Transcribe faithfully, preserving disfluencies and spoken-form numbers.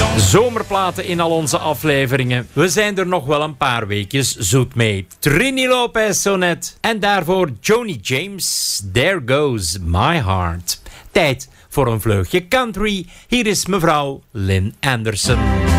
Zomerplaten in al onze afleveringen. We zijn er nog wel een paar weekjes zoet mee. Trini Lopez zo net. En daarvoor Joni James, There Goes My Heart. Tijd voor een vleugje country. Hier is mevrouw Lynn Anderson.